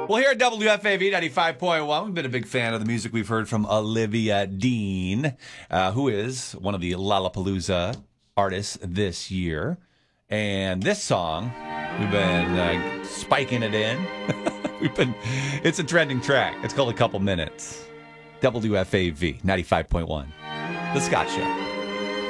Well, here at WFAV 95.1, we've been a big fan of the music we've heard from Olivia Dean, who is one of the Lollapalooza artists this year. And this song, we've been spiking it in. It's a trending track. It's called A Couple Minutes. WFAV 95.1. The Scott Show.